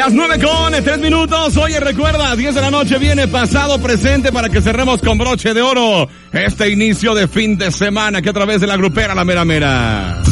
Las 9:03. Oye, recuerda, 10 de la noche viene pasado, presente para que cerremos con broche de oro este inicio de fin de semana que a través de la grupera La Mera Mera.